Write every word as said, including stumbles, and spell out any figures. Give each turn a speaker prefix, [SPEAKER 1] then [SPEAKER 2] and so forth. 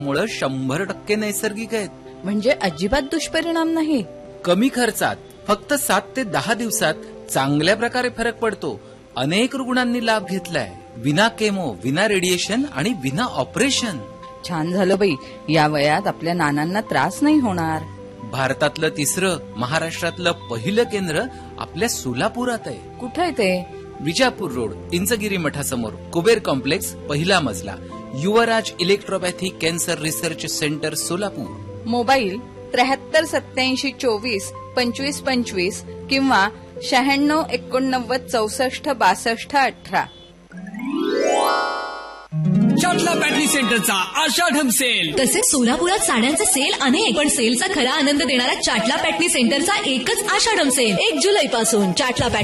[SPEAKER 1] मुळे शंभर टक्के नैसर्गिक आहेत.
[SPEAKER 2] म्हणजे अजिबात दुष्परिणाम नाही.
[SPEAKER 1] कमी खर्चात फक्त सात ते दहा दिवसात चांगल्या प्रकारे फरक पडतो. अनेक रुग्णांनी लाभ घेतलाय. विना केमो, विना रेडिएशन आणि विना ऑपरेशन.
[SPEAKER 2] छान झालं बाई, या वयात आपल्या नानांना त्रास नाही होणार.
[SPEAKER 1] भारतातलं तिसरं, महाराष्ट्रातलं पहिलं केंद्र आपल्या सोलापुरात आहे.
[SPEAKER 2] कुठं आहे ते?
[SPEAKER 1] विजापूर रोड, इंचगिरी मठासमोर, कुबेर कॉम्प्लेक्स, पहिला मजला. युवराज इलेक्ट्रोपॅथी cancer research centre, Solapur.
[SPEAKER 2] Mobile त्र्याहत्तर सत्याऐंशी चोवीस पंचवीस पंचवीस किंवा शहाण्णव एकोणनव्वद चौसष्ट बासष्ट अठरा.
[SPEAKER 3] चाटला पॅटर्न सेंटरचा आषाढ सेल.
[SPEAKER 4] तसेच सोलापुरात साड्यांचे सेल अनेक, पण सेलचा खरा आनंद देणारा चाटला पॅटर्न सेंटरचा एकच आषाढ सेल एक जुलै पासून. चाटला